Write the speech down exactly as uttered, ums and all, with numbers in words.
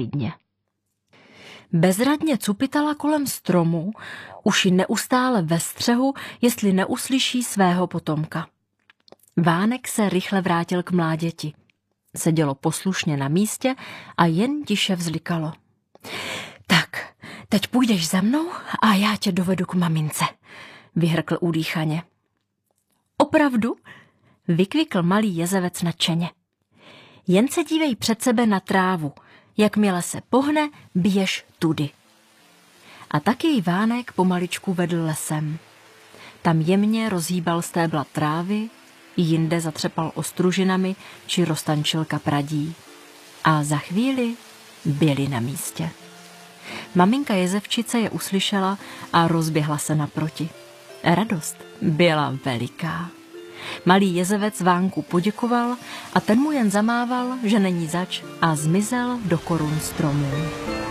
klidně. Bezradně cupitala kolem stromu, uši neustále ve střehu, jestli neuslyší svého potomka. Vánek se rychle vrátil k mláděti. Sedělo poslušně na místě a jen tiše vzlikalo. Tak, teď půjdeš za mnou a já tě dovedu k mamince, vyhrkl udýchaně. Opravdu? Vykvikl malý jezevec nadšeně. Jen se dívej před sebe na trávu, jakmile se pohne, běž tudy. A tak jej Vánek pomaličku vedl lesem. Tam jemně rozhýbal stébla trávy, jinde zatřepal ostružinami či roztančil kapradí. A za chvíli byli na místě. Maminka jezevčice je uslyšela a rozběhla se naproti. Radost byla veliká. Malý jezevec Vánku poděkoval a ten mu jen zamával, že není zač, a zmizel do korun stromů.